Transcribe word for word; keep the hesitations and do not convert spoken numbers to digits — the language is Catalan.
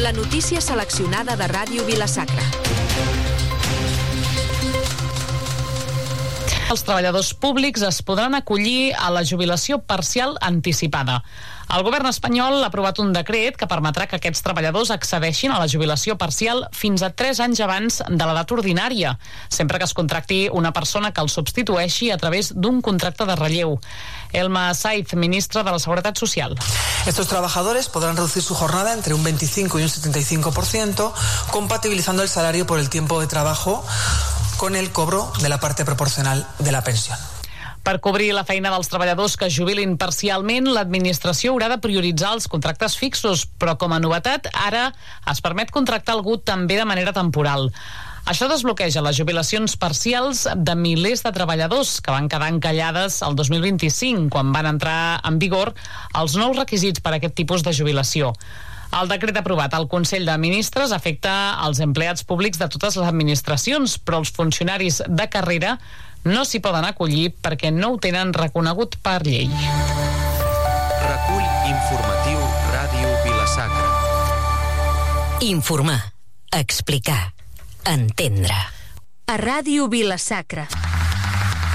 La notícia seleccionada de Ràdio Vila-sacra. Els treballadors públics es podran acollir a la jubilació parcial anticipada. El govern espanyol ha aprovat un decret que permetrà que aquests treballadors accedeixin a la jubilació parcial fins a tres anys abans de l'edat ordinària, sempre que es contracti una persona que el substitueixi a través d'un contracte de relleu. Elma Saiz, ministra de la Seguretat Social. Estos trabajadores podrán reducir su jornada entre un veinticinco y un setenta y cinco por ciento, compatibilizando el salario por el tiempo de trabajo con el cobro de la parte proporcional de la pensión. Per cobrir la feina dels treballadors que es jubilin parcialment, l'administració haurà de prioritzar els contractes fixos, però com a novetat, ara es permet contractar algú també de manera temporal. Això desbloqueja les jubilacions parcials de milers de treballadors que van quedar encallades el dos mil vint-i-cinc, quan van entrar en vigor els nous requisits per a aquest tipus de jubilació. El decret aprovat al Consell de Ministres afecta als empleats públics de totes les administracions, però els funcionaris de carrera no s'hi poden acollir perquè no ho tenen reconegut per llei. Recull informatiu Ràdio Vila-sacra. Informar, explicar, entendre. A Ràdio Vila-sacra.